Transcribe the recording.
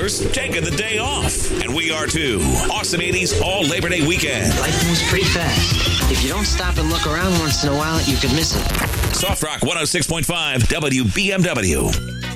travelers taking the day off. And we are too. Awesome 80s all Labor Day weekend. Life moves pretty fast. If you don't stop and look around once in a while, you could miss it. Soft Rock 106.5 WBMW.